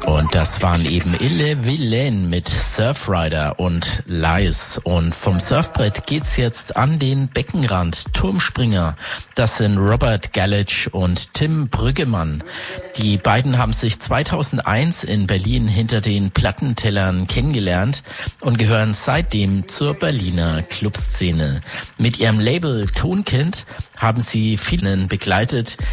Und das waren eben Ille Villain mit Surfrider und Lies. Und vom Surfbrett geht's jetzt an den Beckenrand. Turmspringer, das sind Robert Gallitsch und Tim Brüggemann. Die beiden haben sich 2001 in Berlin hinter den Plattentellern kennengelernt und gehören seitdem zur Berliner Clubszene. Mit ihrem Label Tonkind haben sie vielen begleitet,